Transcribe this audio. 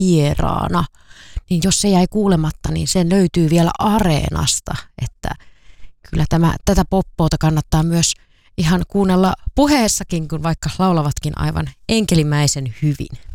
vieraana, niin jos se jäi kuulematta, niin sen löytyy vielä Areenasta, että kyllä tätä poppoota kannattaa myös ihan kuunnella puheessakin, kun vaikka laulavatkin aivan enkelimäisen hyvin.